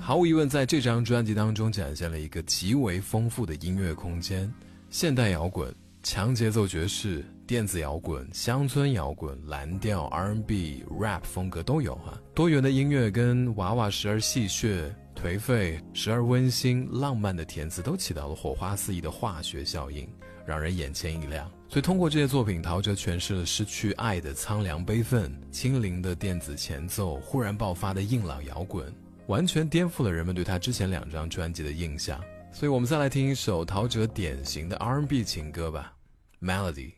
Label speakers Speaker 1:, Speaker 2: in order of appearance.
Speaker 1: 毫无疑问在这张专辑当中展现了一个极为丰富的音乐空间，现代摇滚、强节奏爵士、电子摇滚、乡村摇滚、蓝调、R&B、rap 风格都有啊。多元的音乐跟娃娃时而戏谑、颓废、时而温馨、浪漫的填词都起到了火花四溢的化学效应，让人眼前一亮。所以通过这些作品，陶喆诠释了失去爱的苍凉悲愤，轻灵的电子前奏，忽然爆发的硬朗摇滚，完全颠覆了人们对他之前2张专辑的印象。所以我们再来听一首陶喆典型的 R&B 情歌吧， Melody。